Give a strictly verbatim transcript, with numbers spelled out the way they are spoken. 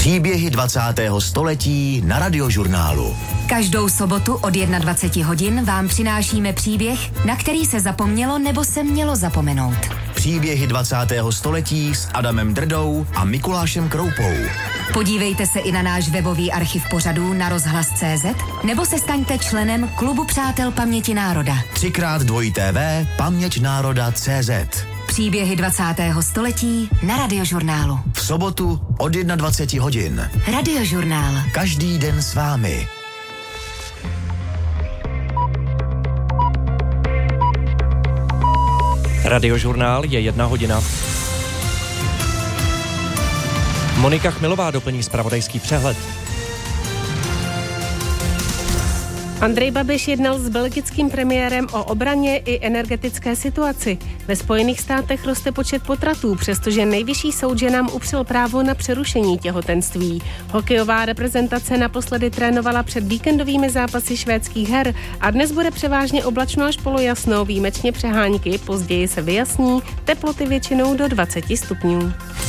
Příběhy dvacátého století na Radiožurnálu. Každou sobotu od dvacet jedna hodin vám přinášíme příběh, na který se zapomnělo nebo se mělo zapomenout. Příběhy dvacátého století s Adamem Drdou a Mikulášem Kroupou. Podívejte se i na náš webový archiv pořadů na rozhlas tečka cé zet nebo se staňte členem Klubu přátel paměti národa. Třikrát dvojité té vé paměť národa tečka cé zet. Příběhy dvacátého století na Radiožurnálu. V sobotu od dvacet jedna hodin. Radiožurnál. Každý den s vámi. Radiožurnál je jedna hodina. Monika Chmilová doplní zpravodajský přehled. Andrej Babiš jednal s belgickým premiérem o obraně i energetické situaci. Ve Spojených státech roste počet potratů, přestože nejvyšší soud ženám upřel právo na přerušení těhotenství. Hokejová reprezentace naposledy trénovala před víkendovými zápasy švédských her a dnes bude převážně oblačno až polojasno, výjimečně přehánky, později se vyjasní, teploty většinou do dvacet stupňů.